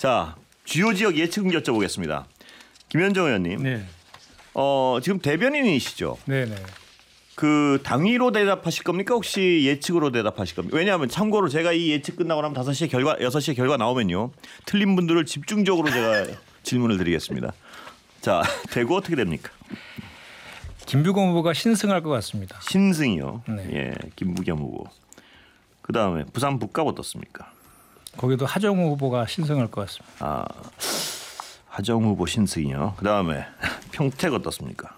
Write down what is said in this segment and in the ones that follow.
자, 주요 지역 예측 여쭤보겠습니다. 김현정 의원님. 네. 지금 대변인이시죠? 네네. 그 당위로 대답하실 겁니까? 혹시 예측으로 대답하실 겁니까? 왜냐하면 참고로 제가 이 예측 끝나고 나면 6시에 결과 나오면요. 틀린 분들을 집중적으로 제가 질문을 드리겠습니다. 자, 대구 어떻게 됩니까? 김부겸 후보가 신승할 것 같습니다. 신승이요. 네. 예, 김부겸 후보. 그다음에 부산 북갑 어떻습니까? 거기도 하정우 후보가 신승할 것 같습니다. 하정우 후보 신승이요. 그다음에 평택 어떻습니까?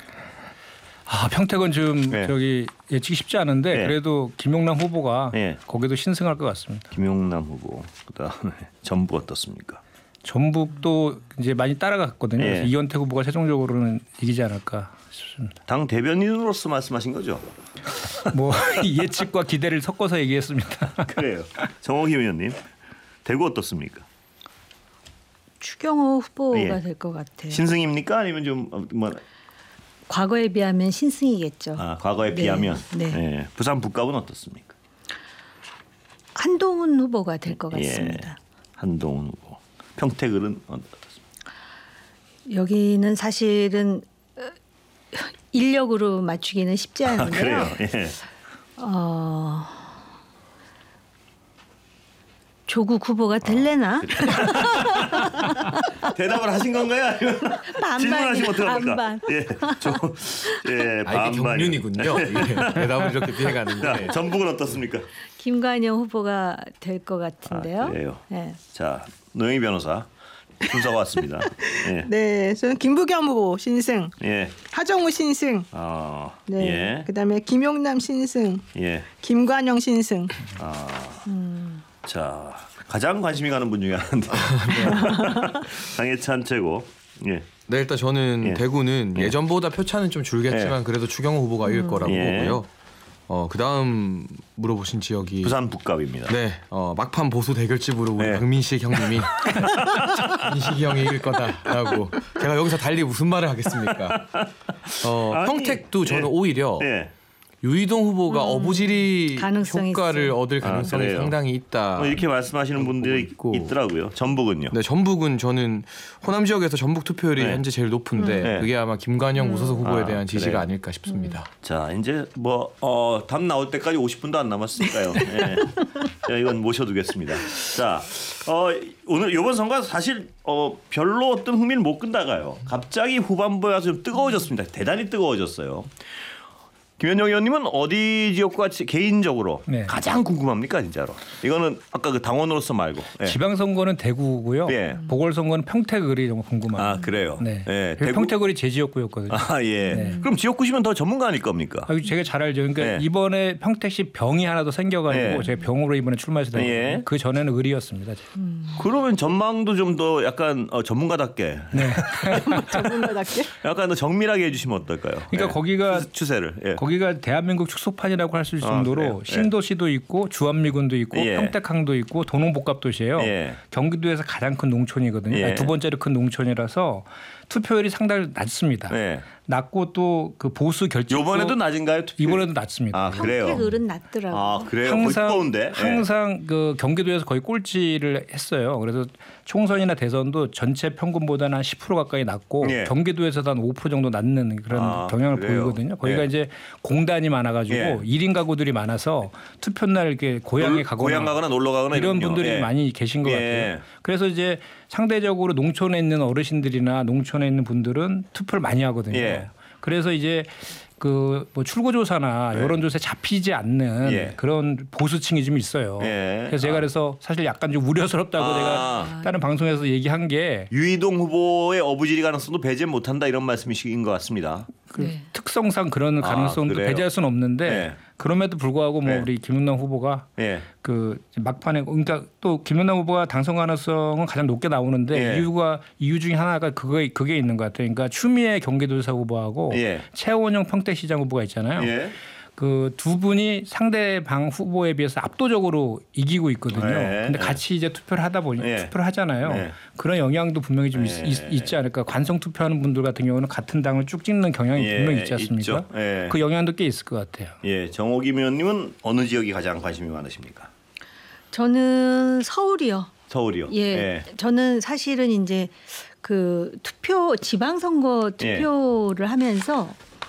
평택은 지금 네. 저기 예측이 쉽지 않은데 네. 그래도 김용남 후보가 네. 거기도 신승할 것 같습니다. 김용남 후보. 그다음에 전북 어떻습니까? 전북도 이제 많이 따라갔거든요. 네. 그래서 이현택 후보가 최종적으로는 이기지 않을까 싶습니다. 당 대변인으로서 말씀하신 거죠? 뭐 예측과 기대를 섞어서 얘기했습니다. 그래요. 정호김 의원님. 대구 어떻습니까? 추경호 후보가 예. 될 것 같아요. 신승입니까? 아니면 좀 뭐 과거에 비하면 신승이겠죠. 과거에 네. 비하면 네. 예. 부산 북갑은 어떻습니까? 한동훈 후보가 될 것 같습니다. 예. 한동훈 후보. 평택은 어떻습니까? 여기는 사실은 인력으로 맞추기는 쉽지 않은데요. 그래요. 예. 조국 후보가 될래나? 대답을 하신 건가요? 아니면 질문하시면 어떡합니까? 반반. 예. 예, 이게 반반. 경륜이군요. 이게 대답을 이렇게 피해가는데. 자, 전북은 어떻습니까? 김관영 후보가 될 것 같은데요. 그래요. 네. 자, 노영희 변호사 순서가 왔습니다. 예. 네, 저는 김부겸 후보 신승, 예. 하정우 신승, 네, 예. 그다음에 김용남 신승, 예. 김관영 신승. 자, 가장 관심이 가는 분 중에 하나인데. 강해찬 최고. 예. 네, 일단 저는 예. 대구는 예전보다 표차는 좀 줄겠지만 그래도 추경호 후보가 이길 거라고 예. 보고요. 그다음 물어보신 지역이 부산 북갑입니다. 네, 막판 보수 대결집으로 우리 네. 박민식 형님이 민식이 형이 이길 거다라고 제가 여기서 달리 무슨 말을 하겠습니까? 아니, 평택도 저는 예. 오히려 예. 유이동 후보가 어부지리 가능성이 효과를 있어요. 얻을 가능성이 그래요? 상당히 있다. 이렇게 말씀하시는 분들이 있고. 있더라고요. 전북은요. 네, 전북은 저는 호남 지역에서 전북 투표율이 네. 현재 제일 높은데 네. 그게 아마 김관영 무소속 후보에 대한 지지가 그래요? 아닐까 싶습니다. 자, 이제 답 나올 때까지 50분도 안 남았으니까요. 예. 자, 이건 모셔두겠습니다. 자, 오늘 이번 선거 사실 별로 어떤 흥미를 못 끈다가요. 갑자기 후반부에 와서 좀 뜨거워졌습니다. 대단히 뜨거워졌어요. 김현정 의원님은 어디 지역과 개인적으로 네. 가장 궁금합니까, 진짜로? 이거는 아까 그 당원으로서 말고. 예. 지방선거는 대구고요. 예. 보궐선거는 평택을이 정말 궁금합니다. 그래요. 네. 예. 평택을이 제 지역구였거든요. 예. 네. 그럼 지역구시면 더 전문가 아닐 겁니까? 제가 잘 알죠. 그러니까 네. 이번에 평택시 병이 하나 더 생겨가지고 네. 제가 병으로 이번에 출마해서 다녔거든요. 예. 그 전에는 의리였습니다. 제가. 그러면 전망도 좀 더 약간 전문가답게, 전문가답게. 약간 더 정밀하게 해주시면 어떨까요? 그러니까 거기가 추세를. 예. 거기가 대한민국 축소판이라고 할 수 있을 정도로 그래요? 신도시도 있고 주안미군도 있고 예. 평택항도 있고 도농복합 도시예요. 예. 경기도에서 가장 큰 농촌이거든요. 예. 두 번째로 큰 농촌이라서 투표율이 상당히 낮습니다. 예. 낮고 또 그 보수 결집도 이번에도 낮은가요? 투표율이? 이번에도 낮습니다. 그래요. 평택을은 낮더라고요. 그래요. 거의 뜨거운데. 항상 그 경기도에서 거의 꼴찌를 했어요. 그래서 총선이나 대선도 전체 평균보다는 한 10% 가까이 낮고 예. 경기도에서도 한 5% 정도 낮는 그런 경향을 그래요? 보이거든요. 거기가 예. 이제 공단이 많아가지고 예. 1인 가구들이 많아서 투표 날 이렇게 고향에 가거나 고향 가거나 놀러 가거나 이런 이런군요. 분들이 예. 많이 계신 것 예. 같아요. 그래서 이제 상대적으로 농촌에 있는 어르신들이나 농촌에 있는 분들은 투표를 많이 하거든요. 예. 그래서 이제 그 뭐 출구조사나 여론조사에 잡히지 않는 예. 그런 보수층이 좀 있어요. 예. 그래서 제가 그래서 사실 약간 좀 우려스럽다고 제가 다른 방송에서 얘기한 게 유이동 후보의 어부지리 가능성도 배제 못한다 이런 말씀이신 것 같습니다. 그 네. 특성상 그런 가능성도 그래요? 배제할 수는 없는데 예. 그럼에도 불구하고 뭐 예. 우리 김용남 후보가 예. 그 막판에 그러니까 또 김용남 후보가 당선 가능성은 가장 높게 나오는데 예. 이유 중에 하나가 그게 있는 것 같아요. 그러니까 추미애 경기도지사 후보하고 예. 최원영 평택시장 후보가 있잖아요. 예. 그 두 분이 상대방 후보에 비해서 압도적으로 이기고 있거든요. 예. 근데 같이 이제 투표를 하다 보니 예. 투표를 하잖아요. 예. 그런 영향도 분명히 좀 예. 있지 않을까. 관성 투표하는 분들 같은 경우는 같은 당을 쭉 찍는 경향이 예. 분명히 있지 않습니까? 있죠. 예. 그 영향도 꽤 있을 것 같아요. 예. 정호김 의원님은 어느 지역이 가장 관심이 많으십니까? 저는 서울이요. 서울이요. 예. 저는 사실은 이제 그 지방선거 투표를 하면서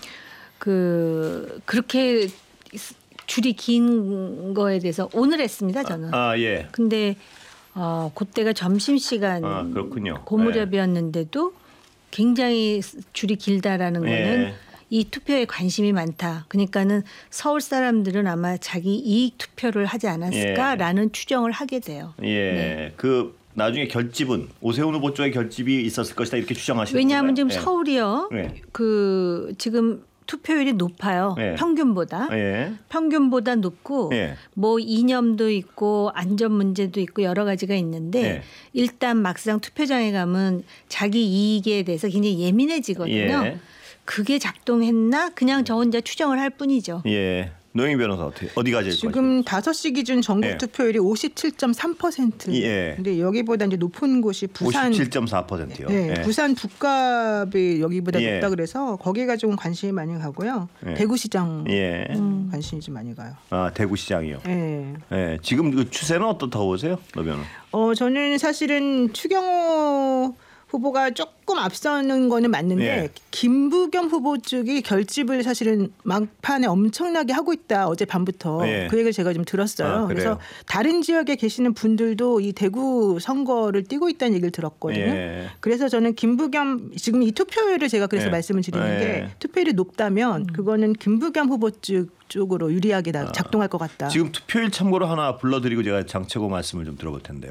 그렇게 줄이 긴 거에 대해서 오늘 했습니다, 저는. 예. 근데 그때가 점심시간 그렇군요. 고무렵이었는데도 굉장히 줄이 길다라는 거는 이 투표에 관심이 많다. 그러니까는 서울 사람들은 아마 자기 이익 투표를 하지 않았을까라는 추정을 하게 돼요. 네. 그 나중에 결집은 오세훈 후보 쪽의 결집이 있었을 것이다 이렇게 추정하시는 거예요. 왜냐하면 지금 서울이요. 그 지금 투표율이 높아요. 평균보다. 평균보다 높고 뭐 이념도 있고 안전 문제도 있고 여러 가지가 있는데 일단 막상 투표장에 가면 자기 이익에 대해서 굉장히 예민해지거든요. 그게 작동했나 그냥 저 혼자 추정을 할 뿐이죠. 노영희 변호사 어디가 제일 지금 5시 기준 전국 투표율이 57.3%. 근데 여기보다 이제 높은 곳이 부산 57.4%요. 부산 북갑이 여기보다 높다 그래서 거기가 좀 관심이 많이 가고요. 대구시장 관심이 좀 많이 가요. 대구시장이요. 지금 그 추세는 어떻다고 보세요, 노 변호? 저는 사실은 추경호 후보가 조금 앞서는 거는 맞는데 김부겸 후보 쪽이 결집을 사실은 막판에 엄청나게 하고 있다. 어제 밤부터 그 얘기를 제가 좀 들었어요. 그래서 다른 지역에 계시는 분들도 이 대구 선거를 뛰고 있다는 얘기를 들었거든요. 그래서 저는 김부겸 지금 이 투표율을 제가 그래서 말씀을 드리는 게 투표율이 높다면 그거는 김부겸 후보 쪽으로 유리하게 작동할 것 같다. 지금 투표율 참고로 하나 불러드리고 제가 장최고 말씀을 좀 들어볼 텐데요.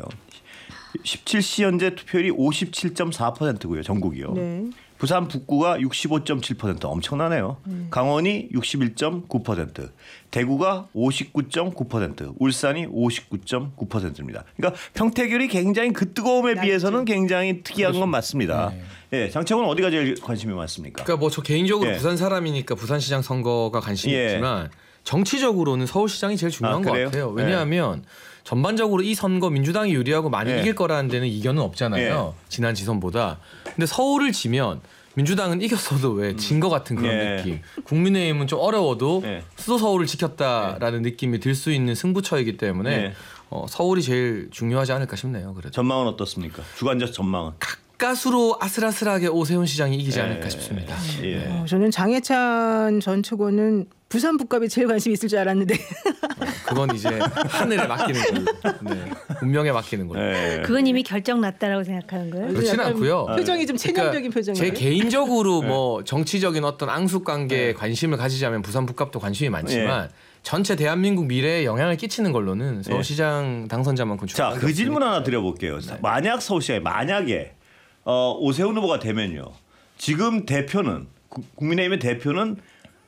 17시 현재 투표율이 57.4%고요. 전국이요. 부산 북구가 65.7% 엄청나네요. 강원이 61.9%, 대구가 59.9%, 울산이 59.9%입니다. 그러니까 평택율이 굉장히 그 뜨거움에 비해서는 굉장히 특이한 건 맞습니다. 장채곤은 어디가 제일 관심이 많습니까? 그러니까 뭐 저 개인적으로 부산 사람이니까 부산시장 선거가 관심이 있지만 정치적으로는 서울시장이 제일 중요한 것 같아요. 왜냐하면 전반적으로 이 선거 민주당이 유리하고 많이 이길 거라는 데는 이견은 없잖아요. 지난 지선보다. 근데 서울을 지면 민주당은 이겼어도 왜 진 것 같은 그런 느낌. 국민의힘은 좀 어려워도 수도 서울을 지켰다라는 느낌이 들 수 있는 승부처이기 때문에 서울이 제일 중요하지 않을까 싶네요. 그래도. 전망은 어떻습니까? 주관적 전망은? 가스로 아슬아슬하게 오세훈 시장이 이기지 않을까 싶습니다. 저는 장해찬 전 최고는 부산 북갑이 제일 관심이 있을 줄 알았는데 그건 이제 하늘에 맡기는 걸로, 운명에 맡기는 걸로. 그건 이미 결정 났다라고 생각하는 거예요? 그렇지는 않고요. 표정이 좀 체념적인 표정이에요. 제 개인적으로 뭐 정치적인 어떤 앙숙관계에 관심을 가지자면 부산 북갑도 관심이 많지만 전체 대한민국 미래에 영향을 끼치는 걸로는 서울시장 당선자만큼 자, 그 질문 하나 드려볼게요. 만약 서울시장에 만약에 오세훈 후보가 되면요. 지금 대표는 국민의힘의 대표는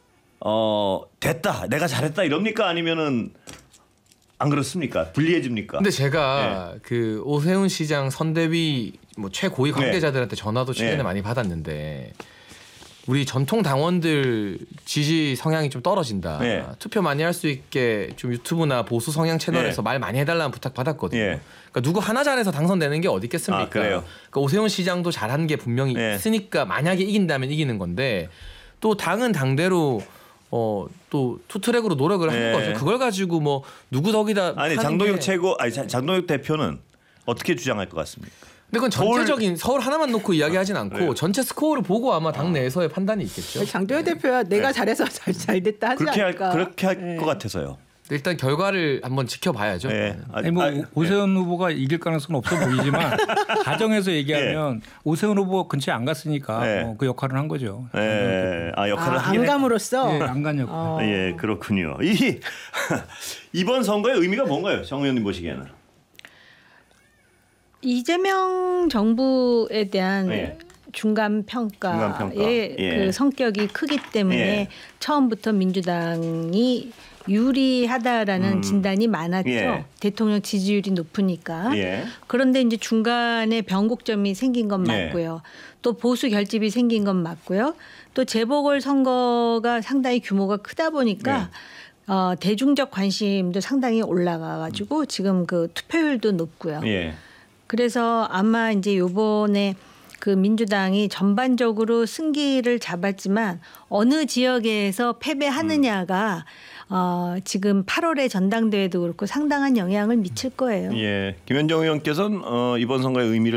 됐다, 내가 잘했다 이럽니까? 아니면은 안 그렇습니까? 불리해집니까? 근데 제가 그 오세훈 시장 선대위 뭐 최고위 관계자들한테 전화도 최근에 많이 받았는데 우리 전통 당원들 지지 성향이 좀 떨어진다. 투표 많이 할 수 있게 좀 유튜브나 보수 성향 채널에서 말 많이 해달라는 부탁 받았거든요. 그러니까 누구 하나 잘해서 당선되는 게 어디 있겠습니까? 그러니까 오세훈 시장도 잘한 게 분명히 있으니까 만약에 이긴다면 이기는 건데 또 당은 당대로 또 투트랙으로 노력을 하는 거죠. 그걸 가지고 뭐 누구 덕이다. 아니 장동혁 장동혁 대표는 어떻게 주장할 것 같습니까? 근데 그건 전체적인 서울 하나만 놓고 이야기하진 않고 전체 스코어를 보고 아마 당 내에서의 판단이 있겠죠. 장동혁 대표야 내가 잘해서 잘 됐다 하지 않을까. 그렇게 할 것 같아서요. 일단 결과를 한번 지켜봐야죠. 아니 뭐 오세훈 후보가 이길 가능성은 없어 보이지만 가정에서 얘기하면 오세훈 후보 근처에 안 갔으니까 그 역할을 한 거죠. 역할을 하긴 안감으로써 안간 역할. 그렇군요. 이번 선거의 의미가 뭔가요, 정 의원님 보시기에는? 이재명 정부에 대한 중간 평가의 그 성격이 크기 때문에 처음부터 민주당이 유리하다라는 진단이 많았죠. 대통령 지지율이 높으니까. 그런데 이제 중간에 변곡점이 생긴 건 맞고요. 또 보수 결집이 생긴 건 맞고요. 또 재보궐 선거가 상당히 규모가 크다 보니까 대중적 관심도 상당히 올라가가지고 지금 그 투표율도 높고요. 그래서 아마 이제 요번에 그 민주당이 전반적으로 승기를 잡았지만 어느 지역에서 패배하느냐가 지금 8월에 전당대회도 그렇고 상당한 영향을 미칠 거예요. 예, 김현정 의원께서는 이번 선거의 의미를